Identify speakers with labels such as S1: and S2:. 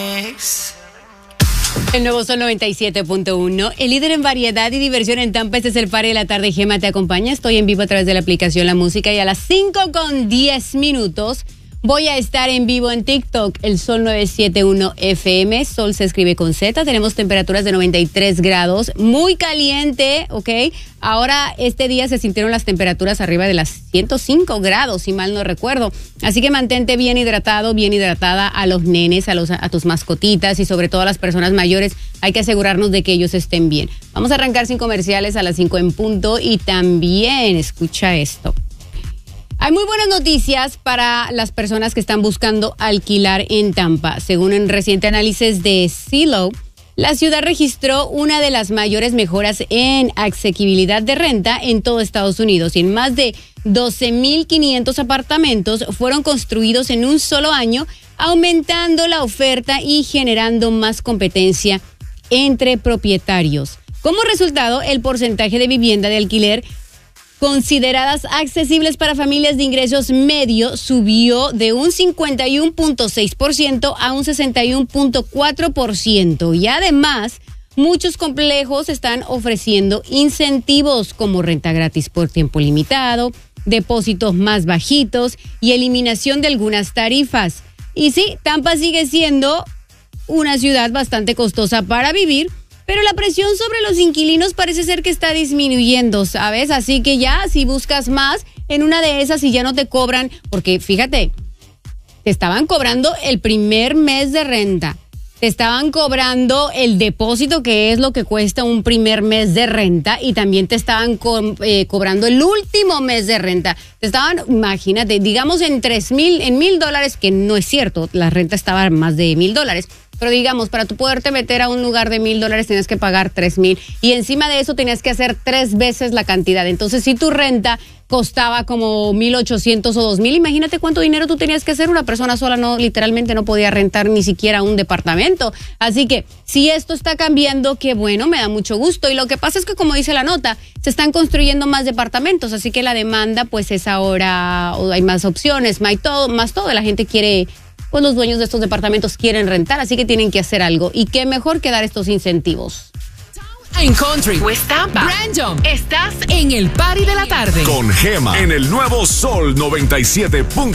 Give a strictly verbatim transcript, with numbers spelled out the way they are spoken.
S1: El nuevo Sol noventa y siete punto uno, el líder en variedad y diversión en Tampa. Este es el Party de la Tarde. Gema te acompaña. Estoy en vivo a través de la aplicación La Música y a las cinco con diez minutos voy a estar en vivo en TikTok, el Sol novecientos setenta y uno F M. Sol se escribe con Z. Tenemos temperaturas de noventa y tres grados. Muy caliente, ¿ok? Ahora, este día se sintieron las temperaturas arriba de las ciento cinco grados, si mal no recuerdo. Así que mantente bien hidratado, bien hidratada a los nenes, a, los, a tus mascotitas y sobre todo a las personas mayores. Hay que asegurarnos de que ellos estén bien. Vamos a arrancar sin comerciales a las cinco en punto y también, escucha esto. Hay muy buenas noticias para las personas que están buscando alquilar en Tampa. Según un reciente análisis de Zillow, la ciudad registró una de las mayores mejoras en asequibilidad de renta en todo Estados Unidos. Y en más de doce mil quinientos apartamentos fueron construidos en un solo año, aumentando la oferta y generando más competencia entre propietarios. Como resultado, el porcentaje de vivienda de alquiler consideradas accesibles para familias de ingresos medios subió de un cincuenta y uno punto seis por ciento a un sesenta y uno punto cuatro por ciento. Y además, muchos complejos están ofreciendo incentivos como renta gratis por tiempo limitado, depósitos más bajitos y eliminación de algunas tarifas. Y sí, Tampa sigue siendo una ciudad bastante costosa para vivir, pero la presión sobre los inquilinos parece ser que está disminuyendo, ¿sabes? Así que ya, si buscas más, en una de esas y ya no te cobran, porque fíjate, te estaban cobrando el primer mes de renta, te estaban cobrando el depósito, que es lo que cuesta un primer mes de renta, y también te estaban co- eh, cobrando el último mes de renta. Te estaban, imagínate, digamos en tres mil, en mil dólares, que no es cierto, la renta estaba más de mil dólares. Pero digamos, para tú poderte meter a un lugar de mil dólares tienes que pagar tres mil. Y encima de eso tenías que hacer tres veces la cantidad. Entonces, si tu renta costaba como mil ochocientos o dos mil, imagínate cuánto dinero tú tenías que hacer. Una persona sola no, literalmente no podía rentar ni siquiera un departamento. Así que, si esto está cambiando, qué bueno, me da mucho gusto. Y lo que pasa es que, como dice la nota, se están construyendo más departamentos. Así que la demanda, pues, es ahora, hay más opciones, más todo, más todo. La gente quiere, pues los dueños de estos departamentos quieren rentar, así que tienen que hacer algo. Y qué mejor que dar estos incentivos.
S2: En Country, West Tampa, Brandon, estás en el Party de la Tarde.
S3: Con Gema, en el nuevo Sol noventa y siete punto uno.